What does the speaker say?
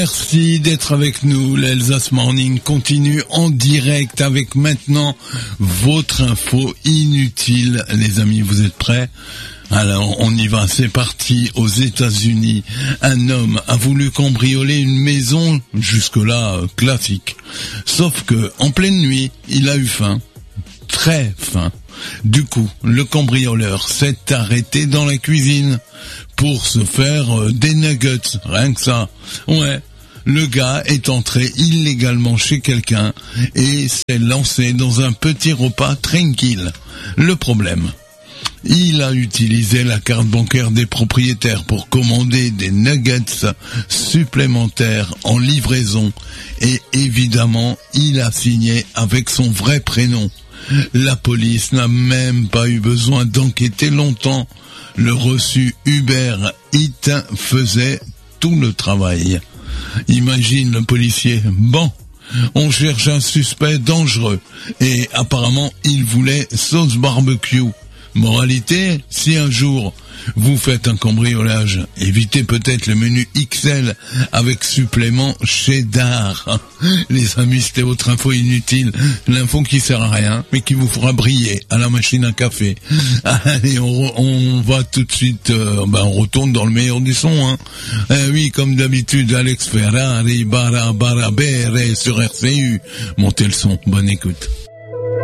Merci d'être avec nous. L'Alsace Morning continue en direct avec maintenant votre info inutile. Les amis, vous êtes prêts? Alors, on y va, c'est parti. Aux États-Unis, un homme a voulu cambrioler une maison, jusque-là classique. Sauf que, en pleine nuit, il a eu faim. Très faim. Du coup, le cambrioleur s'est arrêté dans la cuisine pour se faire des nuggets, rien que ça. Ouais, le gars est entré illégalement chez quelqu'un et s'est lancé dans un petit repas tranquille. Le problème, il a utilisé la carte bancaire des propriétaires pour commander des nuggets supplémentaires en livraison et évidemment, il a signé avec son vrai prénom. La police n'a même pas eu besoin d'enquêter longtemps. Le reçu Uber Eats faisait tout le travail. Imagine le policier. Bon, on cherche un suspect dangereux et apparemment il voulait sauce barbecue. Moralité, si un jour vous faites un cambriolage, évitez peut-être le menu XL avec supplément cheddar. Les amis, c'était votre info inutile, l'info qui sert à rien, mais qui vous fera briller à la machine à café. Allez, on va tout de suite, on retourne dans le meilleur du son, hein. Oui, comme d'habitude, Alex Ferrari, Bara Bara Bere sur RCU. Montez le son, bonne écoute.